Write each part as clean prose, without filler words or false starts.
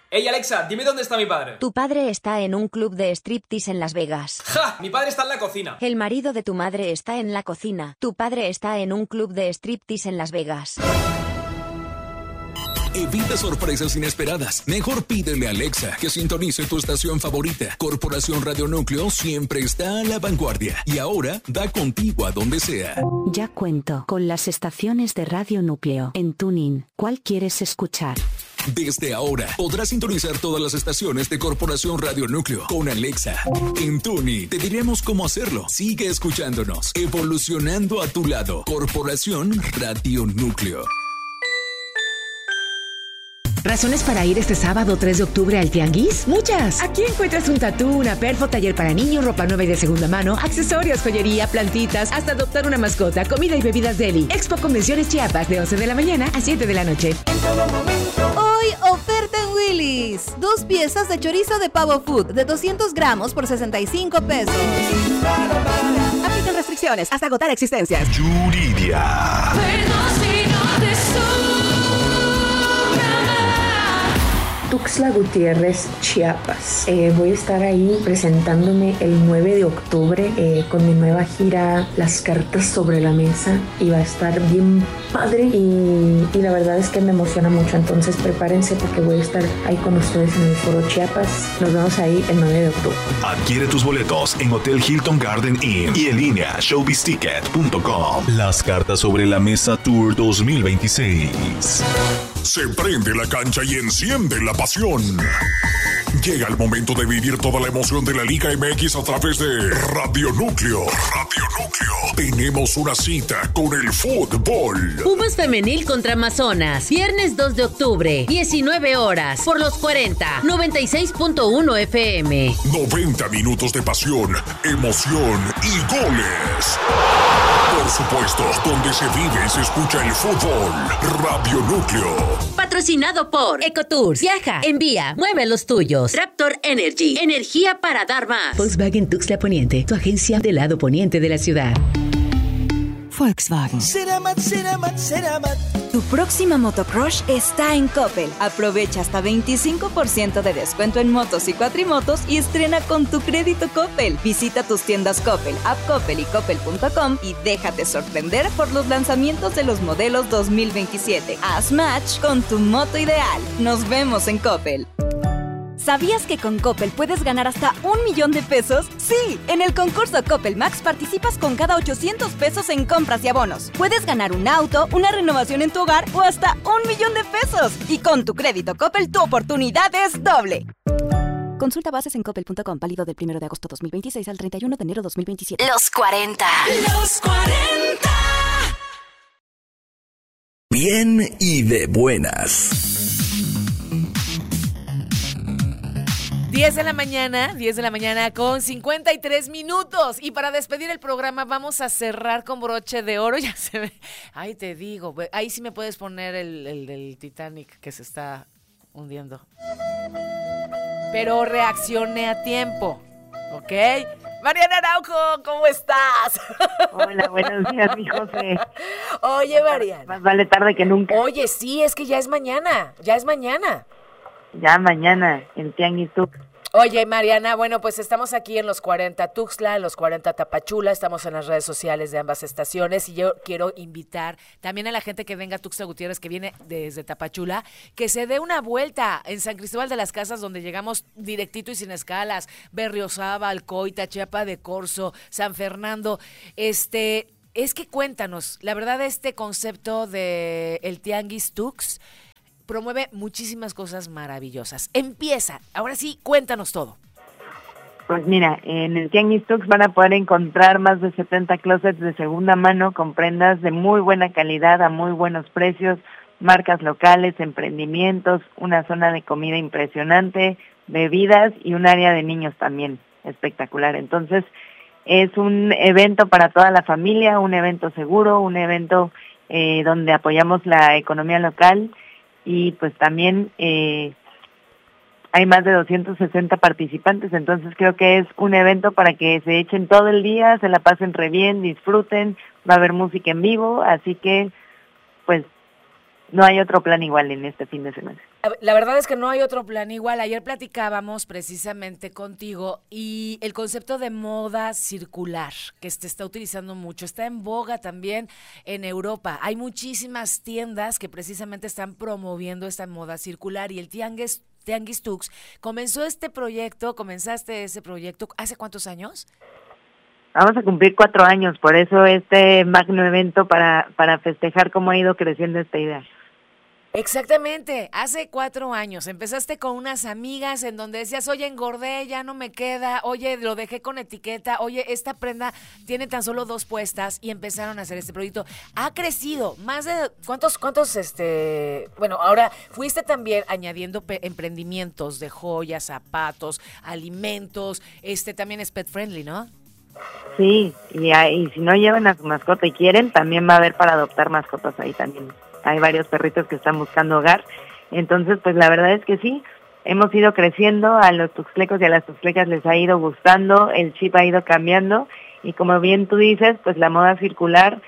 Ey, Alexa, dime dónde está mi padre. Tu padre está en un club de striptease en Las Vegas. ¡Ja! Mi padre está en la cocina. El marido de tu madre está en la cocina. Tu padre está en un club de striptease en Las Vegas. Evita sorpresas inesperadas. Mejor pídele a Alexa que sintonice tu estación favorita. Corporación Radio Núcleo siempre está a la vanguardia y ahora da contigo a donde sea. Ya cuento con las estaciones de Radio Núcleo en TuneIn. ¿Cuál quieres escuchar? Desde ahora podrás sintonizar todas las estaciones de Corporación Radio Núcleo con Alexa. En TuneIn te diremos cómo hacerlo. Sigue escuchándonos, evolucionando a tu lado. Corporación Radio Núcleo. ¿Razones para ir este sábado 3 de octubre al Tianguis? Muchas. Aquí encuentras un tatú, una perfo, taller para niños, ropa nueva y de segunda mano, accesorios, joyería, plantitas, hasta adoptar una mascota, comida y bebidas deli. Expo Convenciones Chiapas de 11 de la mañana a 7 de la noche. Hoy oferta en Willy's. 2 piezas de chorizo de Pavo Food de 200 gramos por 65 pesos. Aplican restricciones hasta agotar existencias. Yuridia. Tuxtla Gutiérrez, Chiapas. Voy a estar ahí presentándome el 9 de octubre con mi nueva gira Las Cartas sobre la Mesa y va a estar bien padre y la verdad es que me emociona mucho, entonces prepárense porque voy a estar ahí con ustedes en el Foro Chiapas. Nos vemos ahí el 9 de octubre. Adquiere tus boletos en Hotel Hilton Garden Inn y en línea showbizticket.com. Las Cartas sobre la Mesa Tour 2026. Se prende la cancha y enciende la pasión. Llega el momento de vivir toda la emoción de la Liga MX a través de Radio Núcleo. Radio Núcleo. Tenemos una cita con el fútbol. Pumas Femenil contra Amazonas. Viernes 2 de octubre, 19 horas. Por los 40, 96.1 FM. 90 minutos de pasión, emoción y goles. Por supuesto, donde se vive y se escucha el fútbol. Radio Núcleo. Patrocinado por Ecotours. Viaja, envía, mueve los tuyos. Raptor Energy. Energía para dar más. Volkswagen Tuxtla Poniente, tu agencia del lado poniente de la ciudad. Volkswagen. Tu próxima motocross está en Coppel. Aprovecha hasta 25% de descuento en motos y cuatrimotos y estrena con tu crédito Coppel. Visita tus tiendas Coppel, App Coppel y Coppel.com y déjate sorprender por los lanzamientos de los modelos 2027. Haz match con tu moto ideal. Nos vemos en Coppel. ¿Sabías que con Coppel puedes ganar hasta $1,000,000 de pesos? ¡Sí! En el concurso Coppel Max participas con cada 800 pesos en compras y abonos. Puedes ganar un auto, una renovación en tu hogar o hasta $1,000,000 de pesos. Y con tu crédito Coppel, tu oportunidad es doble. Consulta bases en coppel.com, válido del 1 de agosto 2026 al 31 de enero 2027. Los 40. Los 40. Bien y de buenas. 10 de la mañana con 53 minutos. Y para despedir el programa vamos a cerrar con broche de oro. Ya se ve. Ay, te digo, ahí sí me puedes poner el del Titanic que se está hundiendo. Pero reaccioné a tiempo, ¿ok? Mariana Araujo, ¿cómo estás? Hola, buenos días, mi José. Oye, Mariana. Más vale tarde que nunca. Oye, sí, es que ya es mañana. Ya mañana, en Tianguis Tux. Oye, Mariana, bueno, pues estamos aquí en los 40 Tuxtla, en los 40 Tapachula, estamos en las redes sociales de ambas estaciones y yo quiero invitar también a la gente que venga a Tuxtla Gutiérrez, que viene desde Tapachula, que se dé una vuelta en San Cristóbal de las Casas, donde llegamos directito y sin escalas, Berriozábal, Coita, Chiapa de Corzo, San Fernando, es que cuéntanos, la verdad este concepto de el Tianguis Tux promueve muchísimas cosas maravillosas. Empieza, ahora sí, cuéntanos todo. Pues mira, en el Tianguis Tux van a poder encontrar más de 70 closets de segunda mano con prendas de muy buena calidad a muy buenos precios, marcas locales, emprendimientos, una zona de comida impresionante, bebidas y un área de niños también espectacular. Entonces, es un evento para toda la familia, un evento seguro, un evento donde apoyamos la economía local. Y pues también hay más de 260 participantes, entonces creo que es un evento para que se echen todo el día, se la pasen re bien, disfruten, va a haber música en vivo, así que pues no hay otro plan igual en este fin de semana. La verdad es que no hay otro plan igual. Ayer platicábamos precisamente contigo y el concepto de moda circular, que se está utilizando mucho, está en boga también en Europa. Hay muchísimas tiendas que precisamente están promoviendo esta moda circular y el Tianguis Tux comenzó comenzaste ese proyecto, ¿hace cuántos años? Vamos a cumplir 4 años, por eso este magno evento para festejar cómo ha ido creciendo esta idea. Exactamente, hace 4 años empezaste con unas amigas en donde decías, oye, engordé, ya no me queda, oye, lo dejé con etiqueta, oye, esta prenda tiene tan solo 2 puestas y empezaron a hacer este proyecto. Ha crecido, más de, ¿cuántos, bueno, ahora fuiste también añadiendo emprendimientos de joyas, zapatos, alimentos, también es pet friendly, ¿no? Sí, y si no llevan a su mascota y quieren, también va a haber para adoptar mascotas ahí también. Hay varios perritos que están buscando hogar. Entonces, pues la verdad es que sí, hemos ido creciendo, a los tuxtlecos y a las tuxtlecas les ha ido gustando, el chip ha ido cambiando y como bien tú dices, pues la moda circular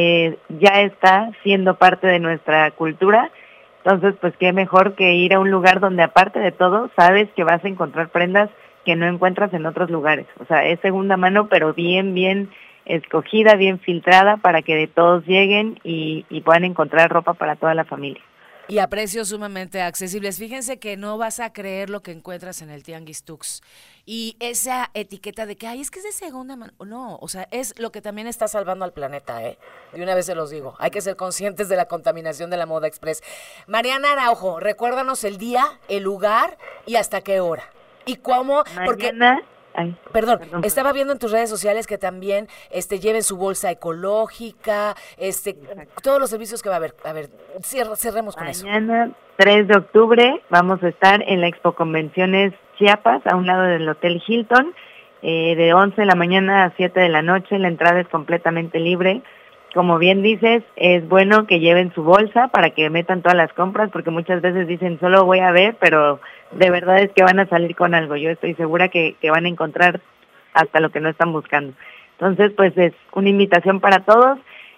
ya está siendo parte de nuestra cultura. Entonces, pues qué mejor que ir a un lugar donde aparte de todo, sabes que vas a encontrar prendas que no encuentras en otros lugares. O sea, es segunda mano, pero bien escogida, bien filtrada para que de todos lleguen y puedan encontrar ropa para toda la familia. Y a precios sumamente accesibles. Fíjense que no vas a creer lo que encuentras en el Tianguis Tux. Y esa etiqueta de que, ay, es que es de segunda mano. No, o sea, es lo que también está salvando al planeta, ¿eh? De una vez se los digo. Hay que ser conscientes de la contaminación de la moda express. Mariana Araujo, recuérdanos el día, el lugar y hasta qué hora. ¿Y cómo? Porque Perdón, estaba viendo en tus redes sociales que también lleven su bolsa ecológica, todos los servicios que va a haber. A ver, cerremos con eso. Mañana, 3 de octubre, vamos a estar en la Expo Convenciones Chiapas, a un lado del Hotel Hilton, de 11 de la mañana a 7 de la noche. La entrada es completamente libre. Como bien dices, es bueno que lleven su bolsa para que metan todas las compras, porque muchas veces dicen, solo voy a ver, pero de verdad es que van a salir con algo. Yo estoy segura que van a encontrar hasta lo que no están buscando. Entonces, pues es una invitación para todos.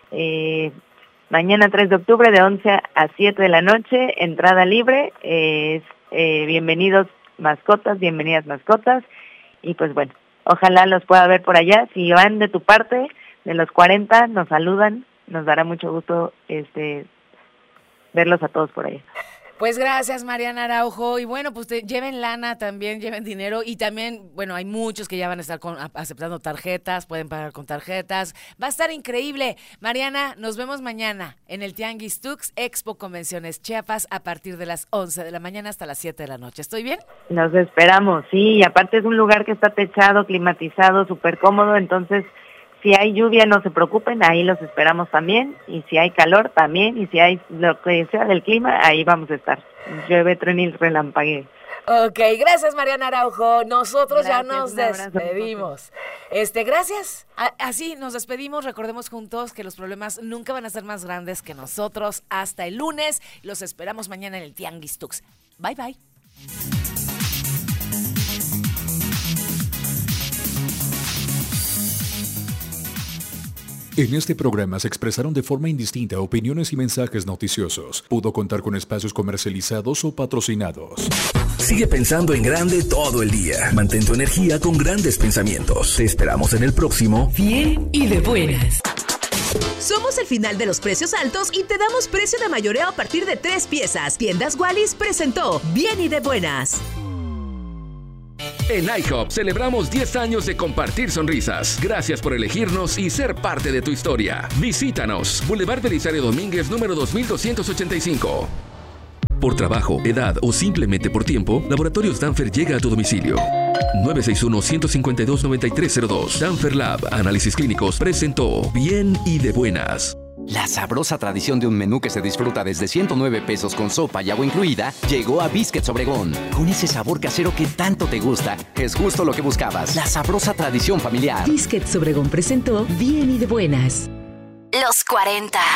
Mañana 3 de octubre de 11 a 7 de la noche, entrada libre. Bienvenidos mascotas, bienvenidas mascotas. Y pues bueno, ojalá los pueda ver por allá. Si van de tu parte, de los 40, nos saludan, nos dará mucho gusto verlos a todos por allá. Pues gracias, Mariana Araujo, y bueno, pues lleven lana también, lleven dinero, y también, bueno, hay muchos que ya van a estar aceptando tarjetas, pueden pagar con tarjetas, va a estar increíble. Mariana, nos vemos mañana en el Tianguis Tux, Expo Convenciones Chiapas, a partir de las 11 de la mañana hasta las 7 de la noche. ¿Estoy bien? Nos esperamos, sí, y aparte es un lugar que está techado, climatizado, súper cómodo, entonces si hay lluvia, no se preocupen, ahí los esperamos también, y si hay calor también, y si hay lo que sea del clima, ahí vamos a estar. Llueve, truene y relampaguee. Ok, gracias, Mariana Araujo. Nosotros ya nos despedimos. Gracias. Así nos despedimos. Recordemos juntos que los problemas nunca van a ser más grandes que nosotros. Hasta el lunes. Los esperamos mañana en el Tianguis Tux. Bye, bye. En este programa se expresaron de forma indistinta opiniones y mensajes noticiosos. Pudo contar con espacios comercializados o patrocinados. Sigue pensando en grande todo el día. Mantén tu energía con grandes pensamientos. Te esperamos en el próximo Bien y de Buenas. Somos el final de los precios altos y te damos precio de mayoreo a partir de 3 piezas. Tiendas Wallis presentó Bien y de Buenas. En IHOP celebramos 10 años de compartir sonrisas. Gracias por elegirnos y ser parte de tu historia. Visítanos, Boulevard Belisario Domínguez, número 2285. Por trabajo, edad o simplemente por tiempo, Laboratorios Danfer llega a tu domicilio. 961-152-9302. Danfer Lab, análisis clínicos, presentó Bien y de Buenas. La sabrosa tradición de un menú que se disfruta desde 109 pesos con sopa y agua incluida llegó a Biscuits Obregón. Con ese sabor casero que tanto te gusta, es justo lo que buscabas. La sabrosa tradición familiar. Biscuits Obregón presentó Bien y de Buenas. Los 40.